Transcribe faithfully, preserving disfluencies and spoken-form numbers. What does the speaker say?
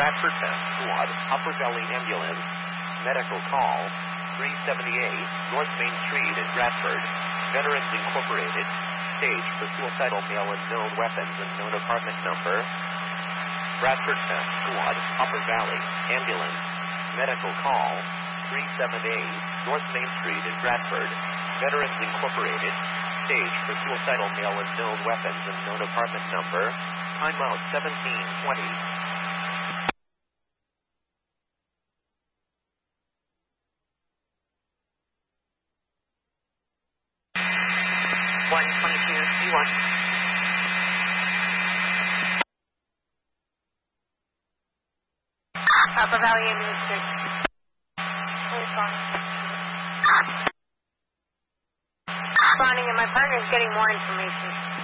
Bradford Test Squad, Upper Valley Ambulance, medical call, three seventy-eight North Main Street in Bradford, Veterans Incorporated, stage for suicidal male and known weapons and known apartment number. Bradford Test Squad, Upper Valley Ambulance, medical call, three seventy-eight North Main Street in Bradford, Veterans Incorporated, stage for suicidal male and known weapons and known apartment number. Timeout seventeen twenty. one twenty-two C one. Upper Valley Ambulance six. Responding, and my partner's getting more information.